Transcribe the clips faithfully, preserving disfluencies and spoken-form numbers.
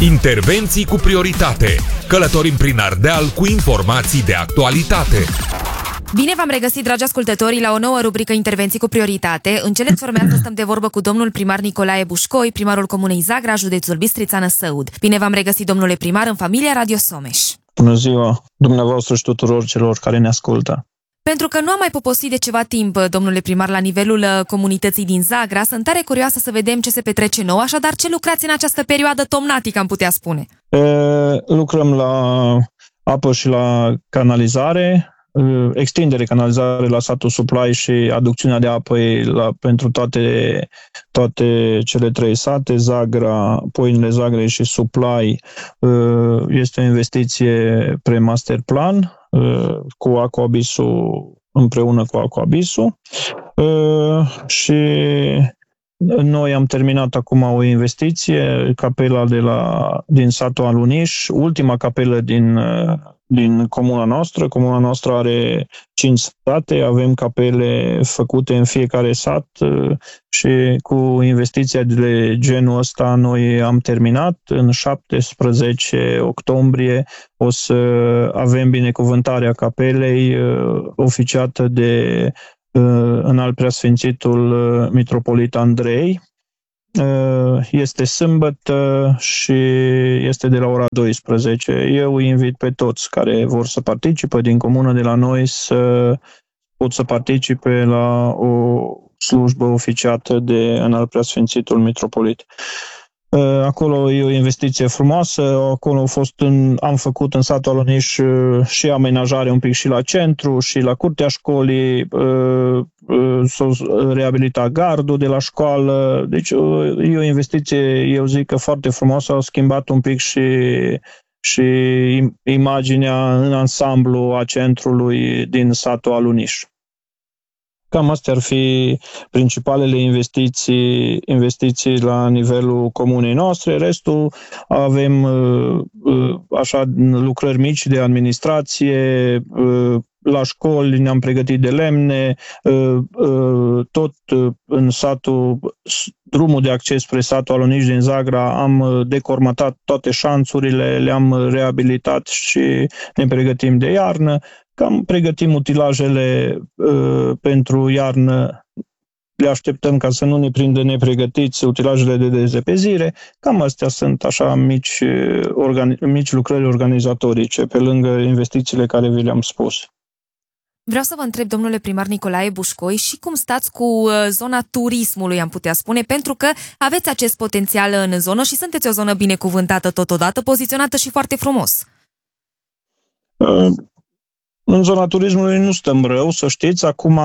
Intervenții cu prioritate. Călătorim prin Ardeal cu informații de actualitate. Bine v-am regăsit, dragi ascultători, la o nouă rubrică Intervenții cu prioritate. În cele ce urmează stăm de vorbă cu domnul primar Nicolae Bușcoi, primarul Comunei Zagra, județul Bistrița Năsăud. Bine v-am regăsit, domnule primar, în familia Radio Someș. Bună ziua dumneavoastră și tuturor celor care ne ascultă. Pentru că nu am mai poposit de ceva timp, domnule primar, la nivelul comunității din Zagra, sunt tare curioasă să vedem ce se petrece nou, așadar ce lucrați în această perioadă tomnatică, am putea spune? E, lucrăm la apă și la canalizare, extindere canalizare la satul Suplai și aducțiunea de apă la, pentru toate, toate cele trei sate, Zagra, Poianele Zagrei și Suplai. Este o investiție pre-master plan cu Aquabisul, împreună cu Aquabisul. Și noi am terminat acum o investiție, capela de la, din satul Aluniș, ultima capelă din, din comuna noastră. Comuna noastră are cinci sate, avem capele făcute în fiecare sat și cu investiția de genul ăsta noi am terminat. În șaptesprezece octombrie o să avem binecuvântarea capelei oficiată de Înalt Preasfințitul Mitropolit Andrei. Este sâmbătă și este de la ora douăsprezece. Eu îi invit pe toți care vor să participe din comună de la noi să pot să participe la o slujbă oficiată de Înalt Preasfințitul Mitropolit. Acolo e o investiție frumoasă, acolo a fost în, am făcut în satul Aluniș și amenajare un pic și la centru și la curtea școlii, s-a reabilitat gardul de la școală, deci e o investiție, eu zic că foarte frumoasă, au schimbat un pic și, și imaginea în ansamblu a centrului din satul Aluniș. Cam astea ar fi principalele investiții, investiții la nivelul comunei noastre. Restul avem așa lucrări mici de administrație, la școli ne-am pregătit de lemne, tot în satul, drumul de acces spre satul Aluniș din Zagra, am decormatat toate șanțurile, le-am reabilitat și ne pregătim de iarnă. Cam pregătim utilajele uh, pentru iarnă, le așteptăm ca să nu ne prindă nepregătiți, utilajele de dezepezire. Cam astea sunt așa mici, organi- mici lucrări organizatorice, pe lângă investițiile care vi le-am spus. Vreau să vă întreb, domnule primar Nicolae Bușcoi, și cum stați cu zona turismului, am putea spune, pentru că aveți acest potențial în zonă și sunteți o zonă binecuvântată totodată, poziționată și foarte frumos. Uh. În zona turismului nu stăm rău, să știți. Acum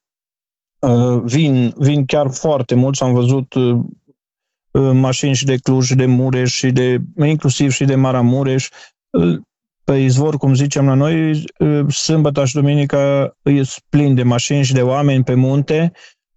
vin, vin chiar foarte mulți. Am văzut mașini și de Cluj, de Mureș, și de, inclusiv și de Maramureș. Pe izvor, cum zicem la noi, sâmbătă și duminica e plin de mașini și de oameni pe munte.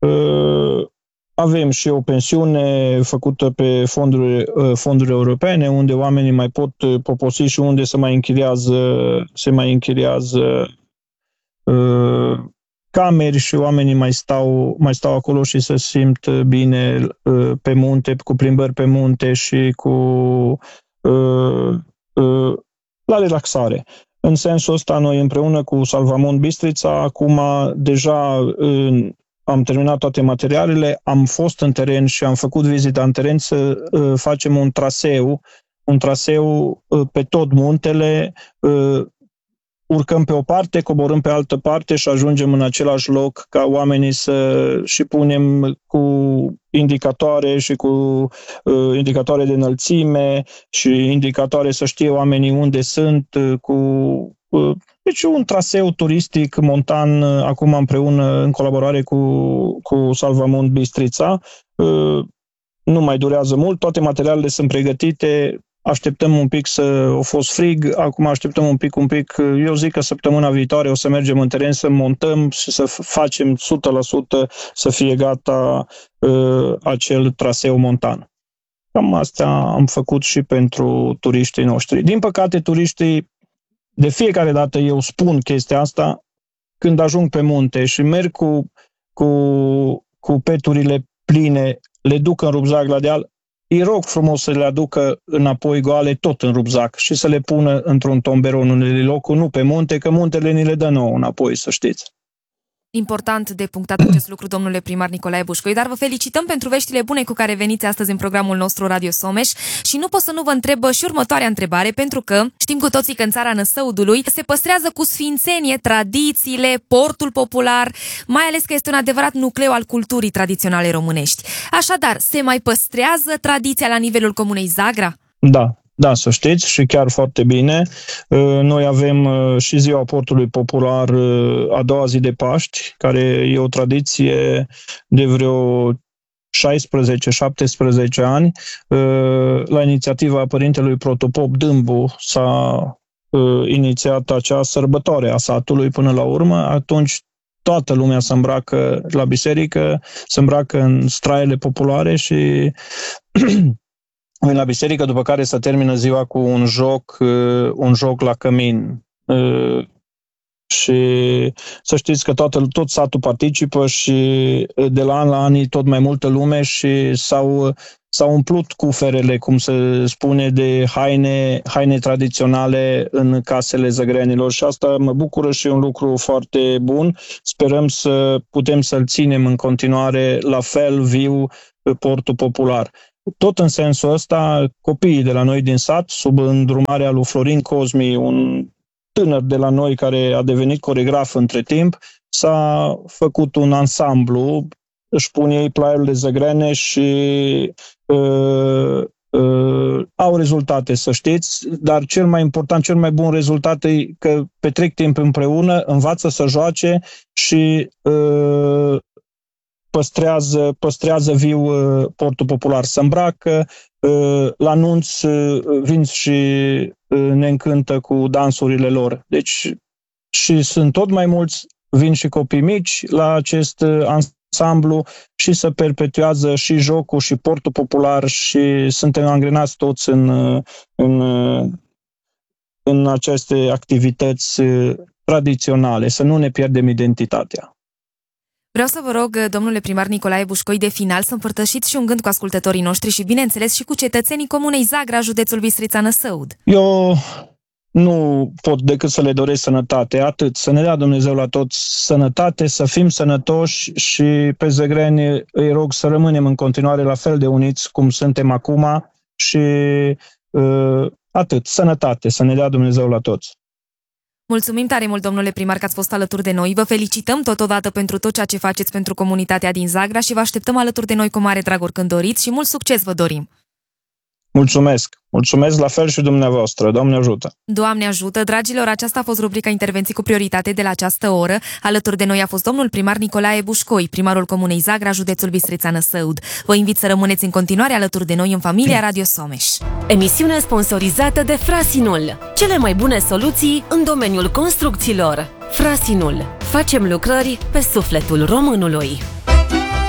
Avem și o pensiune făcută pe fonduri, fonduri europene, unde oamenii mai pot poposi și unde se mai închiriază, se mai închiriază uh, camere și oamenii mai stau, mai stau acolo și se simt bine uh, pe munte, cu plimbări pe munte și cu uh, uh, la relaxare. În sensul ăsta, noi împreună cu Salvamont Bistrița, acum deja uh, am terminat toate materialele, am fost în teren și am făcut vizita în teren să uh, facem un traseu, un traseu uh, pe tot muntele, uh, urcăm pe o parte, coborâm pe altă parte și ajungem în același loc ca oamenii să și punem cu indicatoare și cu uh, indicatoare de înălțime și indicatoare să știe oamenii unde sunt, uh, cu uh, deci un traseu turistic montan acum împreună în colaborare cu, cu Salvamont Bistrița. Nu mai durează mult, toate materialele sunt pregătite, așteptăm un pic să a fost frig, acum așteptăm un pic, un pic. Eu zic că săptămâna viitoare o să mergem în teren să montăm și să facem o sută la sută să fie gata uh, acel traseu montan. Cam asta am făcut și pentru turiștii noștri. Din păcate, turiștii, de fiecare dată eu spun chestia asta, când ajung pe munte și merg cu, cu, cu peturile pline, le duc în rugzac la deal, îi rog frumos să le aducă înapoi goale tot în rupzac și să le pună într-un tomberon în unele locuri, nu pe munte, că muntele ni le dă nouă înapoi, să știți. Important de punctat acest lucru, domnule primar Nicolae Bușcoi, dar vă felicităm pentru veștile bune cu care veniți astăzi în programul nostru Radio Someș și nu pot să nu vă întreb și următoarea întrebare, pentru că știm cu toții că în țara Năsăudului se păstrează cu sfințenie tradițiile, portul popular, mai ales că este un adevărat nucleu al culturii tradiționale românești. Așadar, se mai păstrează tradiția la nivelul comunei Zagra? Da. Da, să știți, și chiar foarte bine. Noi avem și Ziua Portului Popular a doua zi de Paști, care e o tradiție de vreo șaisprezece șaptesprezece ani. La inițiativa părintelui protopop Dâmbu s-a inițiat acea sărbătoare a satului până la urmă. Atunci toată lumea se îmbracă la biserică, se îmbracă în straiele populare și la biserică, după care se termină ziua cu un joc, un joc la cămin. Și să știți că toată, tot satul participă și de la an la an tot mai multă lume și s-au, s-au umplut cuferele, cum se spune, de haine, haine tradiționale în casele zăgreanilor și asta mă bucură și e un lucru foarte bun. Sperăm să putem să-l ținem în continuare la fel viu portul popular. Tot în sensul ăsta, copiii de la noi din sat, sub îndrumarea lui Florin Cosmi, un tânăr de la noi care a devenit coregraf între timp, s-a făcut un ansamblu, își pun ei plaiurile zăgrene și uh, uh, au rezultate, să știți, dar cel mai important, cel mai bun rezultat e că petrec timp împreună, învață să joace și uh, păstrează, păstrează viu uh, portul popular, se îmbracă, uh, la anunț uh, vin și uh, ne încântă cu dansurile lor. Deci și sunt tot mai mulți, vin și copii mici la acest uh, ansamblu și se perpetuează și jocul și portul popular și suntem angrenați toți în, uh, în, uh, în aceste activități uh, tradiționale, să nu ne pierdem identitatea. Vreau să vă rog, domnule primar Nicolae Bușcoi, de final să împărtășiți și un gând cu ascultătorii noștri și, bineînțeles, și cu cetățenii comunei Zagra, județul Bistrița Năsăud. Eu nu pot decât să le doresc sănătate, atât. Să ne dea Dumnezeu la toți sănătate, să fim sănătoși și pe zăgreni îi rog să rămânem în continuare la fel de uniți cum suntem acum și uh, atât. Sănătate, să ne dea Dumnezeu la toți. Mulțumim tare mult, domnule primar, că ați fost alături de noi. Vă felicităm totodată pentru tot ceea ce faceți pentru comunitatea din Zagra și vă așteptăm alături de noi cu mare drag oricând doriți și mult succes vă dorim! Mulțumesc! Mulțumesc la fel și dumneavoastră. Doamne ajută! Doamne ajută! Dragilor, aceasta a fost rubrica Intervenții cu prioritate de la această oră. Alături de noi a fost domnul primar Nicolae Bușcoi, primarul comunei Zagra, județul Bistrița Năsăud. Vă invit să rămâneți în continuare alături de noi în familia Radio Someș. Emisiune sponsorizată de Frasinul. Cele mai bune soluții în domeniul construcțiilor. Frasinul. Facem lucrări pe sufletul românului.